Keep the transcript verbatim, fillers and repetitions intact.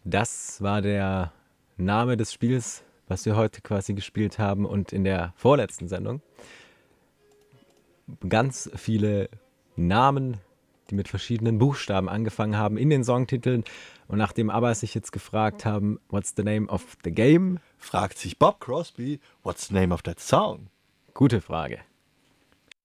Das war der Name des Spiels, was wir heute quasi gespielt haben und in der vorletzten Sendung. Ganz viele Namen, die mit verschiedenen Buchstaben angefangen haben in den Songtiteln. Und nachdem ABBA sich jetzt gefragt haben, what's the name of the game? Fragt sich Bob Crosby, what's the name of that song? Gute Frage.